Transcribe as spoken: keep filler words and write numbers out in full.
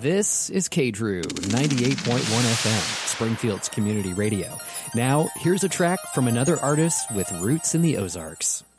This is K-Drew, ninety-eight point one F M, Springfield's community radio. Now, here's a track from another artist with roots in the Ozarks.